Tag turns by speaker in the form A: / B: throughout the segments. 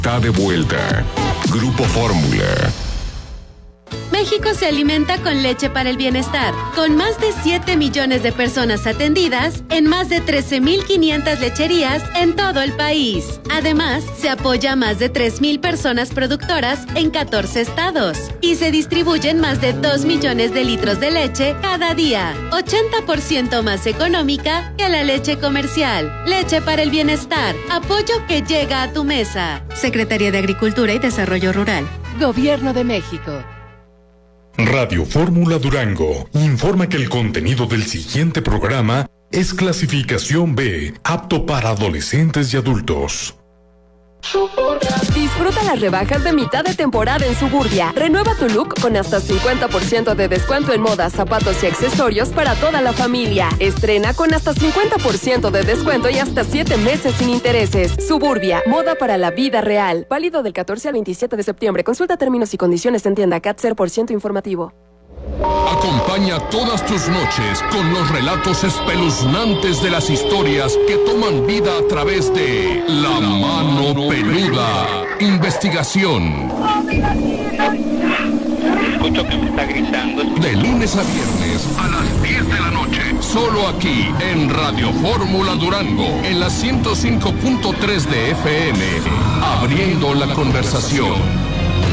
A: Está de vuelta. Grupo Fórmula.
B: México se alimenta con leche para el bienestar, con más de 7 millones de personas atendidas en más de 13,500 lecherías en todo el país. Además, se apoya a más de 3,000 personas productoras en 14 estados y se distribuyen más de 2 millones de litros de leche cada día, 80% más económica que la leche comercial. Leche para el bienestar, apoyo que llega a tu mesa. Secretaría de Agricultura y Desarrollo Rural.
C: Gobierno de México.
D: Radio Fórmula Durango informa que el contenido del siguiente programa es clasificación B, apto para adolescentes y adultos.
C: Disfruta las rebajas de mitad de temporada en Suburbia. Renueva tu look con hasta 50% de descuento en moda, zapatos y accesorios para toda la familia. Estrena con hasta 50% de descuento y hasta 7 meses sin intereses. Suburbia, moda para la vida real. Válido del 14 al 27 de septiembre. Consulta términos y condiciones en tienda CAT 0% informativo.
A: Acompaña todas tus noches con los relatos espeluznantes de las historias que toman vida a través de La Mano Peluda. Investigación.
E: Escucho que me está gritando.
A: De lunes a viernes a las 10 de la noche. Solo aquí en Radio Fórmula Durango. En la 105.3 de FM. Abriendo la conversación.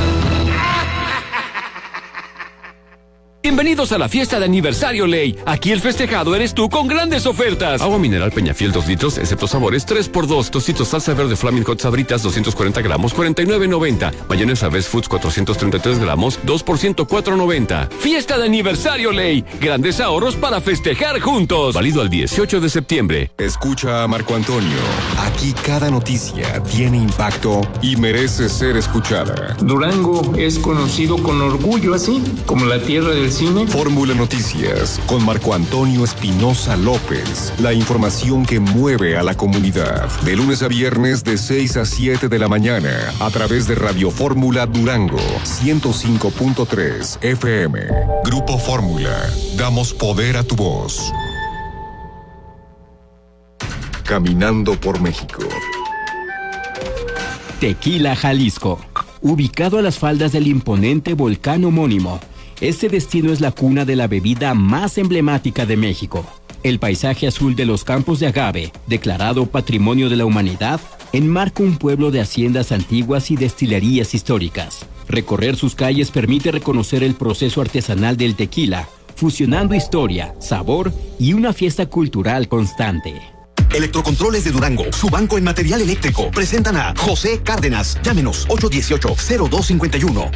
F: Bienvenidos a la fiesta de aniversario Ley. Aquí el festejado eres tú con grandes ofertas. Agua mineral Peñafiel 2 litros, excepto sabores, 3x2. Tocitos salsa verde Flaming Hot Sabritas, 240 gramos, 49.90. Mayonesa Best Foods, 433 gramos, 2 por 104.90. Fiesta de aniversario Ley. Grandes ahorros para festejar juntos. Válido al 18 de septiembre.
A: Escucha a Marco Antonio. Aquí cada noticia tiene impacto y merece ser escuchada.
G: Durango es conocido con orgullo así, como la tierra del cine.
A: Fórmula Noticias con Marco Antonio Espinosa López. La información que mueve a la comunidad. De lunes a viernes de 6 a 7 de la mañana a través de Radio Fórmula Durango 105.3 FM. Grupo Fórmula. Damos poder a tu voz. Caminando por México.
H: Tequila, Jalisco. Ubicado a las faldas del imponente volcán homónimo, este destino es la cuna de la bebida más emblemática de México. El paisaje azul de los campos de agave, declarado Patrimonio de la Humanidad, enmarca un pueblo de haciendas antiguas y destilerías históricas. Recorrer sus calles permite reconocer el proceso artesanal del tequila, fusionando historia, sabor y una fiesta cultural constante.
I: Electrocontroles de Durango, su banco en material eléctrico. Presentan a José Cárdenas. Llámenos 818-0251.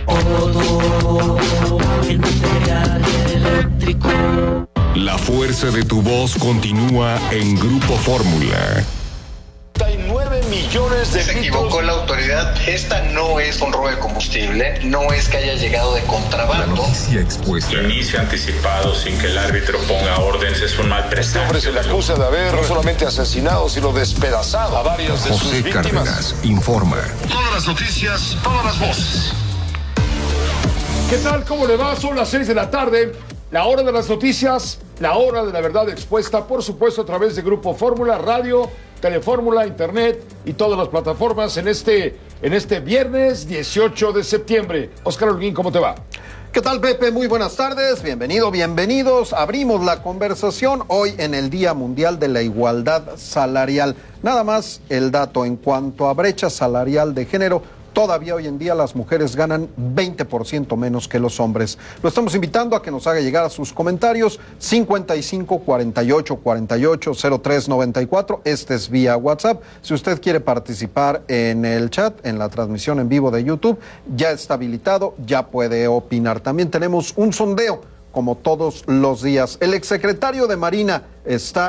J: El material eléctrico.
A: La fuerza de tu voz continúa en Grupo Fórmula.
K: 39 millones de
L: Se equivocó la autoridad. Esta no es un robo de combustible, no es que haya llegado de contrabando.
A: La noticia expuesta.
M: Inicio anticipado sin que el árbitro ponga órdenes es un mal presagio.
K: Este hombre se le acusa de haber no solamente asesinado, sino despedazado a varios de sus víctimas.
A: José Cárdenas informa.
K: Todas las noticias, todas las voces.
N: ¿Qué tal? ¿Cómo le va? Son las 6 de la tarde. La hora de las noticias, la hora de la verdad expuesta, por supuesto, a través de Grupo Fórmula, radio, Telefórmula, internet y todas las plataformas en este viernes 18 de septiembre. Óscar Holguín, ¿cómo te va?
O: ¿Qué tal, Pepe? Muy buenas tardes. Bienvenidos. Abrimos la conversación hoy en el Día Mundial de la Igualdad Salarial. Nada más el dato en cuanto a brecha salarial de género. Todavía hoy en día las mujeres ganan 20% menos que los hombres. Lo estamos invitando a que nos haga llegar a sus comentarios 55 48 48 03 94. Este es vía WhatsApp. Si usted quiere participar en el chat, en la transmisión en vivo de YouTube, ya está habilitado, ya puede opinar. También tenemos un sondeo, como todos los días. El exsecretario de Marina está